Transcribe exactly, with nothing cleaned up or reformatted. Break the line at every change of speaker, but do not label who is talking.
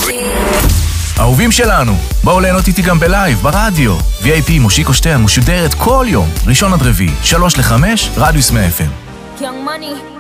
אהובים שלנו, בואו ליהנות איתי גם בלייב, ברדיו. וי איי פי מושיקו שטרן משודרת כל יום, ראשון עד רביעי, שלוש לחמש, רדיוס מאה אף אם.
Young Money